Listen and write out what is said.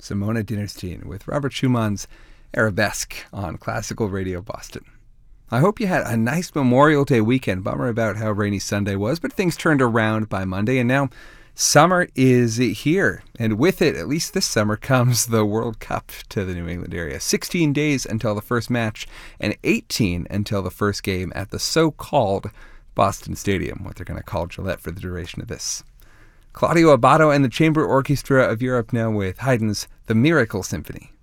Simona Dinerstein with Robert Schumann's Arabesque on Classical Radio Boston. I hope you had a nice Memorial Day weekend. Bummer about how rainy Sunday was, but things turned around by Monday, and now summer is here. And with it, at least this summer, comes the World Cup to the New England area. 16 days until the first match, and 18 until the first game at the so-called Boston Stadium, what they're going to call Gillette for the duration of this. Claudio Abbado and the Chamber Orchestra of Europe now with Haydn's The Miracle Symphony.